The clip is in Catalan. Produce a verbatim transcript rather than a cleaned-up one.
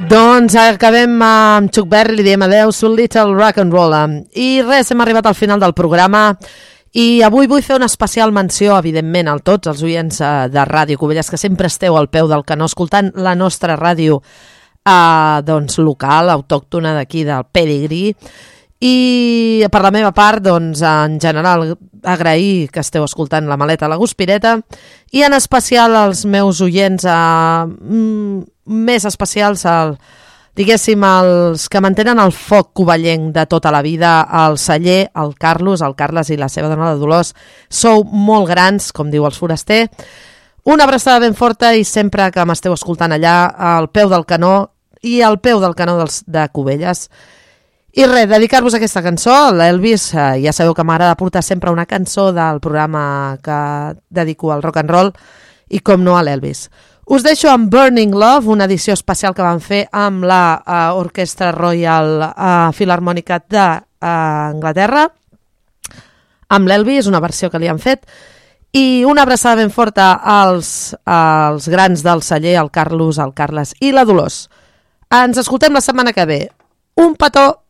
Doncs acabem amb Chuck Berry, li diem adeu, So Little Rock and Roll. I res, hem arribat al final del programa i avui vull fer una especial menció, evidentment, a tots els oients de Ràdio Cubelles, que sempre esteu al peu del canó escoltant la nostra ràdio eh, doncs, local, autòctona d'aquí, del Pedigrí. I per la meva part, doncs, en general, agrair que esteu escoltant La Maleta a la Guspireta i en especial als meus oients eh, més especials, el, diguéssim, els que mantenen el foc covellenc de tota la vida, el celler, el Carlos, el Carles i la seva dona, la Dolors. Sou molt grans, com diu els Foraster. Una abraçada ben forta i sempre que m'esteu escoltant allà, al peu del canó i al peu del canó dels, de Cubelles. I res, dedicar-vos a aquesta cançó, l'Elvis, eh, ja sabeu que m'agrada portar sempre una cançó del programa que dedico al rock and roll i com no a l'Elvis. Us deixo amb Burning Love, una edició especial que van fer amb la uh, Orquestra Royal uh, Philharmònica d'Anglaterra, amb l'Elvis, una versió que li han fet, i una abraçada ben forta als, als grans del celler, el Carlos, el Carles i la Dolors. Ens escoltem la setmana que ve. Un petó!